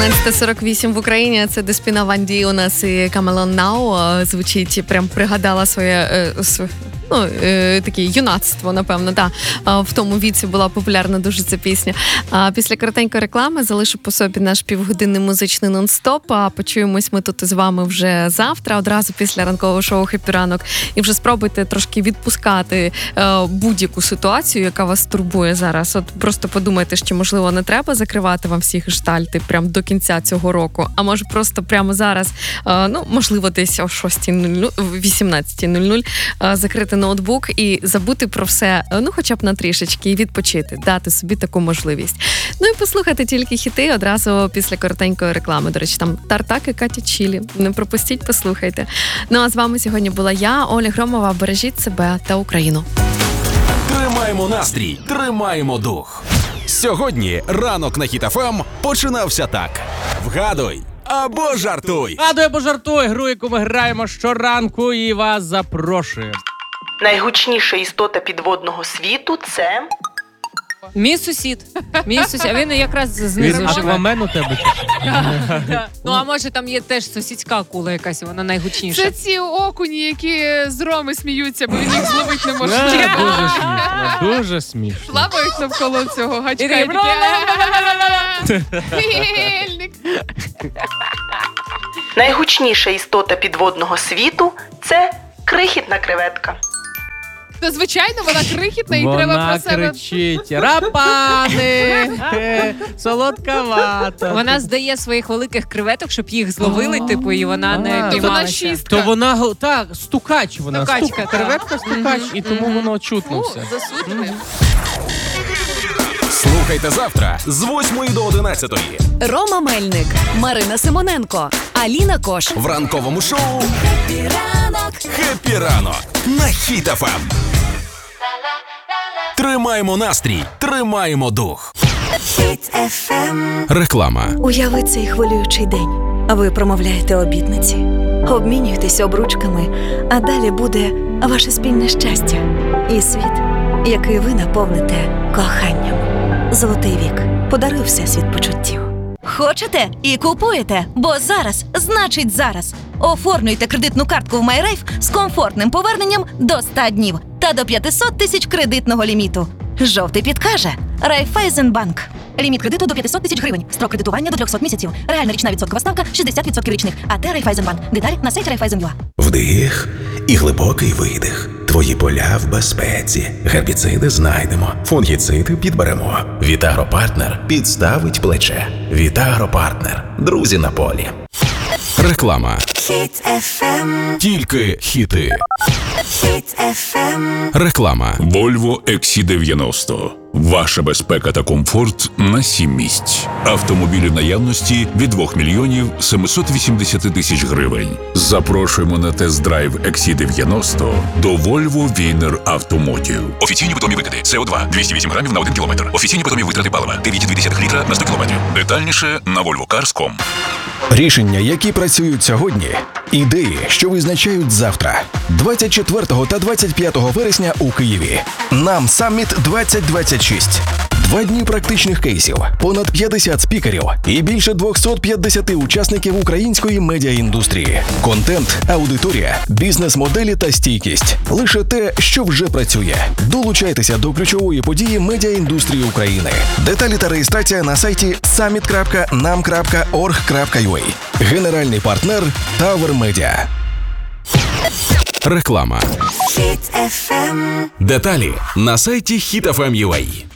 17:48 в Україні. Це Деспіна Ванді у нас і Камелон Нау звучить. Прям пригадала своє таке юнацтво, напевно, да. В тому віці була популярна дуже ця пісня. Після коротенької реклами залишу по собі наш півгодинний музичний нон-стоп. Почуємось ми тут із вами вже завтра, одразу після ранкового шоу «Хеппі ранок». І вже спробуйте трошки відпускати будь-яку ситуацію, яка вас турбує зараз. От просто подумайте, що, можливо, не треба закривати вам всі гештальти прямо до кінця цього року, а може просто прямо зараз, можливо, десь о 18:00 закрити ноутбук і забути про все, хоча б на трішечки, і відпочити, дати собі таку можливість. Ну і послухати тільки хіти одразу після коротенької реклами. До речі, там Тартак і Катя Чілі. Не пропустіть, послухайте. Ну а з вами сьогодні була я, Оля Громова. Бережіть себе та Україну. Тримаємо настрій, тримаємо дух. Сьогодні ранок на Хіт ФМ починався так. Вгадуй або жартуй. Вгадуй або жартуй. Гру, яку ми граємо щоранку, і вас запрошуємо. Найгучніша істота підводного світу – це... Мій сусід. А він якраз знизу Він живе. аквамен у тебе? Ну, а може там є теж сусідська акула якась, вона найгучніша. Це ці окуні, які з Роми сміються, бо він їх зловити не може. Дуже смішно, дуже смішно. Плавають навколо цього гачка. І Мельник. Найгучніша істота підводного світу – це крихітна креветка. То, звичайно, вона крихітна і треба Вона про себе... кричить: рапани, солодковато. Вона здає своїх великих креветок, щоб їх зловили, і вона не І вона піймалася. шістка. То вона, стукач вона. Стукачка, Креветка стукач, і тому воно чутно все. Засуджує. Слухайте завтра з 8 до 11 Рома Мельник, Марина Симоненко, Аліна Кош. в ранковому шоу «Хеппі ранок» на Хіт ФМ. Тримаємо настрій, тримаємо дух. Реклама. Уяви цей хвилюючий день. Ви промовляєте обітниці, обмінюєтесь обручками, а далі буде ваше спільне щастя і світ, який ви наповните коханням. Золотий вік. Подаруй всесвіт почуттів. Хочете і купуєте, бо зараз значить зараз. Оформлюйте кредитну картку в MyRafe з комфортним поверненням до 100 днів та до 500 тисяч кредитного ліміту. Жовтий підкаже Райфайзенбанк. Ліміт кредиту до 500 тисяч гривень. Строк кредитування до 300 місяців. Реальна річна відсоткова ставка 60% річних. АТ Райфайзенбанк. Деталі на сайті Райфайзен.ua. Вдих і глибокий видих. Твої поля в безпеці. Гербіциди знайдемо. Фунгіциди підберемо. Вітагропартнер підставить плече. Вітагропартнер. Друзі на полі. Реклама. Тільки хіти. Реклама. Volvo XC90. Ваша безпека та комфорт на 7 місць. Автомобілі в наявності від 2 мільйонів 780 тисяч гривень. Запрошуємо на тест-драйв XC90 до Volvo Wiener Automotive. Офіційні питомі викиди. СО2 208 грамів на 1 кілометр. Офіційні питомі витрати палива 9,2 літра на 100 кілометрів. Детальніше на volvocars.com. Рішення, які працюють сьогодні. Ідеї, що визначають завтра. 24 та 25 вересня у Києві. Нам Саміт 2026. 2 дні практичних кейсів, понад 50 спікерів і більше 250 учасників української медіаіндустрії. Контент, аудиторія, бізнес-моделі та стійкість. Лише те, що вже працює. Долучайтеся до ключової події медіаіндустрії України. Деталі та реєстрація на сайті summit.nam.org.ua. Генеральний партнер Tower Media. Реклама. Деталі на сайті HitFM.ua.